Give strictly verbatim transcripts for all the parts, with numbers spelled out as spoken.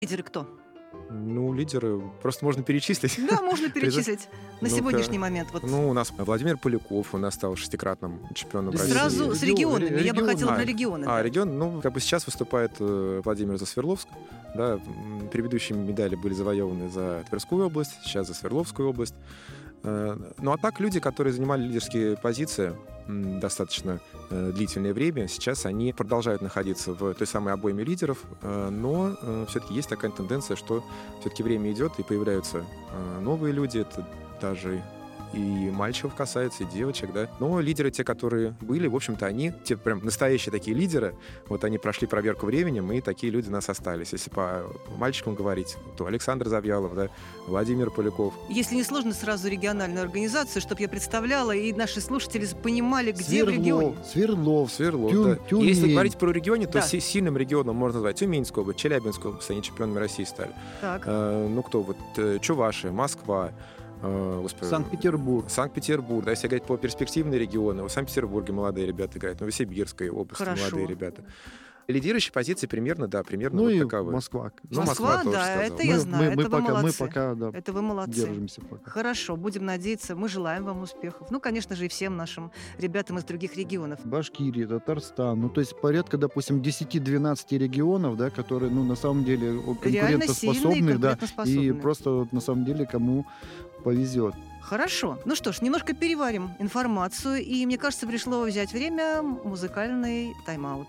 Лидеры кто? Ну, лидеры просто можно перечислить. Да, можно перечислить. На Ну-ка. сегодняшний момент. Вот. Ну, у нас Владимир Поляков, у нас стал шестикратным чемпионом России. Сразу с регионами. Регион- Я бы хотела А, про регионы. А, да. регион, ну, как бы сейчас выступает э, Владимир за Свердловск. Да, м, предыдущие медали были завоеваны за Тверскую область, сейчас за Свердловскую область. Э, Ну, а так люди, которые занимали лидерские позиции м, достаточно э, длительное время, сейчас они продолжают находиться в той самой обойме лидеров, э, но э, все-таки есть такая тенденция, что все-таки время идет, и появляются э, новые люди, это даже и мальчиков касается, и девочек, да. Но лидеры, те, которые были, в общем-то, они, те прям настоящие такие лидеры, вот они прошли проверку временем, и такие люди у нас остались. Если по мальчикам говорить, то Александр Завьялов, да, Владимир Поляков. Если не сложно, сразу региональную организацию, чтобы я представляла, и наши слушатели понимали, где в регионе. Свердлов, Свердлов, Сверлов, Тюм- да. Тюмень. Если говорить про регионе, то Да. си- сильным регионом можно назвать Тюменскую область, Челябинскую область, они чемпионами России стали. Так. Э, ну, кто вот, э, Чувашия, Москва, э, господи, Санкт-Петербург. Санкт-Петербург, да, если говорить по перспективные регионы, в Санкт-Петербурге молодые ребята играют, в Новосибирской области Хорошо. молодые ребята. Лидирующие позиции примерно, да, примерно Ну вот и таковы. Москва. Ну, Москва, тоже да, сказал. это я знаю, мы, мы это вы пока, мы молодцы. пока да, Это вы молодцы. держимся пока. Хорошо, будем надеяться. Мы желаем вам успехов. Ну, конечно же, и всем нашим ребятам из других регионов. Башкирия, Татарстан. Ну, то есть порядка, допустим, десять-двенадцать регионов, да, которые, ну, на самом деле о, Реально конкурентоспособны, сильные, да, и конкурентоспособные. просто вот, на самом деле кому повезет. Хорошо. Ну что ж, немножко переварим информацию, и, мне кажется, пришло взять время музыкальный тайм-аут.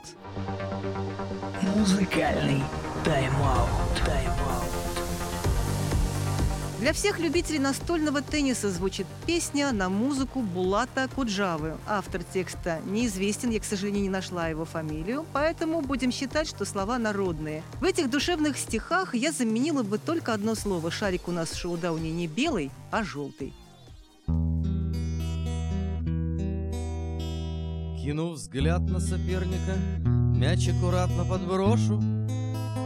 Музыкальный тайм-аут. Тайм-аут. Для всех любителей настольного тенниса звучит песня на музыку Булата Куджавы. Автор текста неизвестен, я, к сожалению, не нашла его фамилию, поэтому будем считать, что слова народные. В этих душевных стихах я заменила бы только одно слово. Шарик у нас в шоу-дауне не белый, а желтый. Кинув взгляд на соперника, мяч аккуратно подброшу.